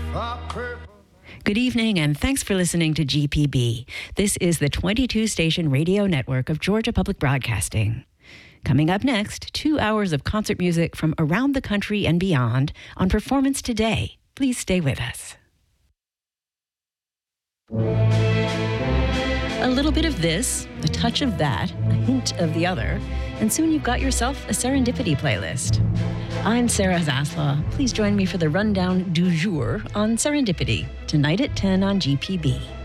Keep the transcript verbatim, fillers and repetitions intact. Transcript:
Good evening, and thanks for listening to G P B. This is the twenty-two station radio network of Georgia Public Broadcasting. Coming up next, two hours of concert music from around the country and beyond on Performance Today. Please stay with us. A little bit of this, a touch of that, a hint of the other, and soon you've got yourself a Serendipity playlist. I'm Sarah Zaslaw. Please join me for the rundown du jour on Serendipity, tonight at ten on G P B.